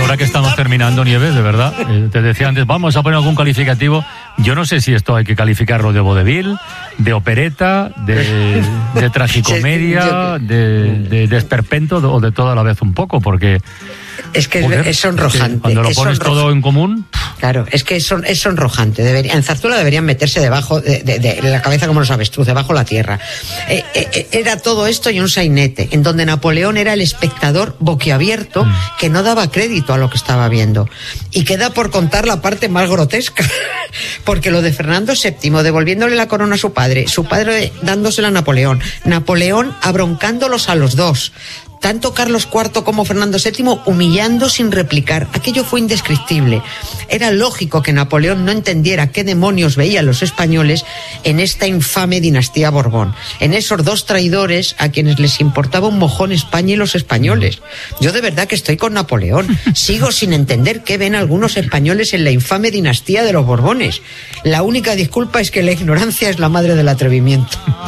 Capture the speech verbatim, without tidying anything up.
ahora que estamos terminando, Nieves, de verdad, eh, te decía antes, vamos a poner algún calificativo. Yo no sé si esto hay que calificarlo de vodevil, de opereta, de, de tragicomedia, de, de, de esperpento o de todo a la vez un poco, porque... Es que joder, es sonrojante. Es cuando lo pones todo en común... Claro, es que es, son, es sonrojante. Debería, en Zarzuela deberían meterse debajo de, de, de la cabeza como los avestruz, debajo de la tierra. Eh, eh, era todo esto y un sainete, en donde Napoleón era el espectador boquiabierto mm. que no daba crédito a lo que estaba viendo. Y queda por contar la parte más grotesca, porque lo de Fernando séptimo devolviéndole la corona a su padre, su padre dándosela a Napoleón, Napoleón abroncándolos a los dos, tanto Carlos cuarto como Fernando séptimo humillando sin replicar. Aquello fue indescriptible. Era lógico que Napoleón no entendiera qué demonios veían los españoles en esta infame dinastía Borbón, en esos dos traidores a quienes les importaba un mojón España y los españoles. Yo de verdad que estoy con Napoleón. Sigo sin entender qué ven algunos españoles en la infame dinastía de los Borbones. La única disculpa es que la ignorancia es la madre del atrevimiento.